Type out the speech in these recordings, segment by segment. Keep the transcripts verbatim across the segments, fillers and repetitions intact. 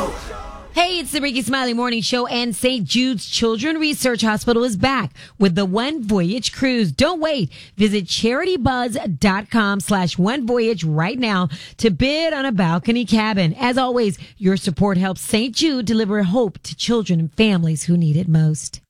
Hey, it's the Ricky Smiley Morning Show, and Saint Jude's Children's Research Hospital is back with the One Voyage Cruise. Don't wait. Visit CharityBuzz.com slash One Voyage right now to bid on a balcony cabin. As always, your support helps Saint Jude deliver hope to children and families who need it most.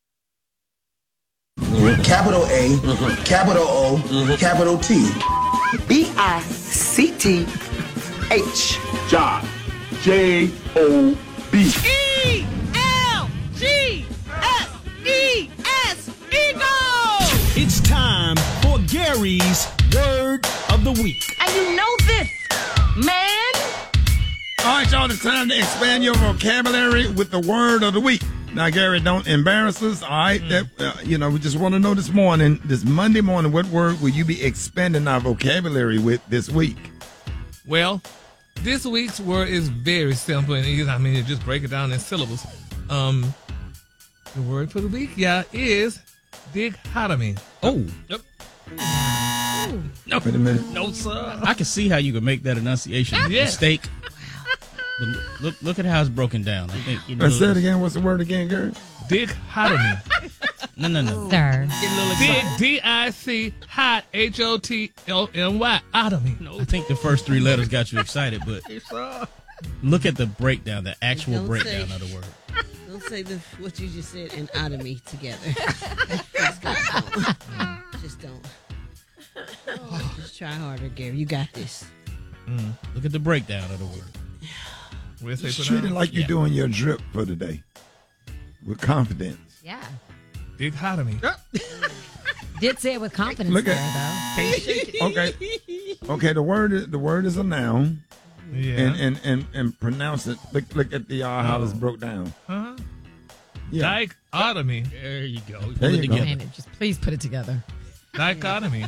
Capital A, capital O, capital T. B I C T H. John. J O B. E L G S E S, Eagle! It's time for Gary's Word of the Week. And you know this, man. All right, y'all, it's time to expand your vocabulary with the word of the week. Now, Gary, don't embarrass us, all right? Mm. That, uh, you know, we just want to know this morning, this Monday morning, what word will you be expanding our vocabulary with this week? Well, this week's word is very simple and easy. I mean, you just break it down in syllables. Um, the word for the week, yeah, is dichotomy. Oh. Yep. No, wait a minute. No, sir. I can see how you could make that enunciation Yes. mistake. But look, look at how it's broken down. I think. You know, Let's say it again. What's the word again, Gary? Dichotomy. No, no, no. Sir. D I C hot H O T L M Y otomy. I think the first three letters got you excited, but look at the breakdown, the actual Don't breakdown say- of the word. Don't say the, what you just said and otomy together. Just don't. Just don't. Oh, just try harder, Gary. You got this. Mm. Look at the breakdown of the word. Where's they Just put treat it down? like you're Yeah. doing your drip for today with confidence. Yeah. Dichotomy. Did say it with confidence Look there, at- though. Okay. Okay, the word is, the word is a noun. Yeah. And, and, and, and pronounce it. Look look at the uh, how it's Oh. broke down. huh? Yeah. Dichotomy. There you go. There Pull you it go. together. Man, just please put it together. Dichotomy.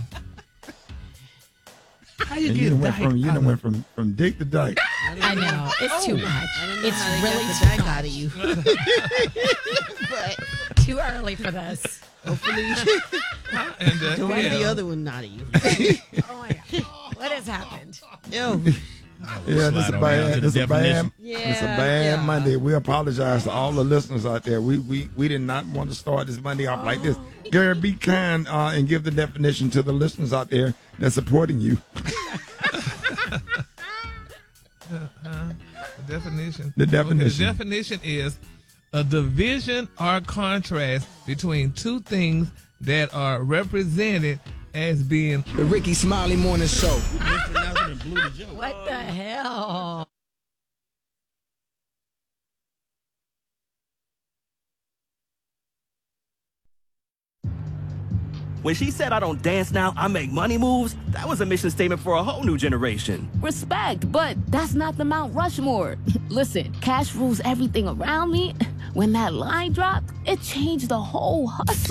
How you And get you done went from you done dichotomy? went from, from dick to dyke. I know. It's too much. I don't know It's how they really got the too dyke much. out of you. But Too early for this. hopefully And, uh, don't get the yeah. other one out of you. Oh, my God. What has happened? Yo. Yeah, this is Slide a on down bad. to This the is a bad. definition. It's a Yeah, bad yeah. Monday. We apologize to all the listeners out there. We we we did not want to start this Monday off like this. Gary, be kind uh, and give the definition to the listeners out there that's supporting you. The definition. The Okay, definition. the definition is a division or contrast between two things that are represented as being The Ricky Smiley Morning Show. Mispronounced it and blew the joke. What the hell? When she said I don't dance now, I make money moves, that was a mission statement for a whole new generation. Respect, but that's not the Mount Rushmore. Listen, cash rules everything around me. When that line dropped, it changed the whole hustle.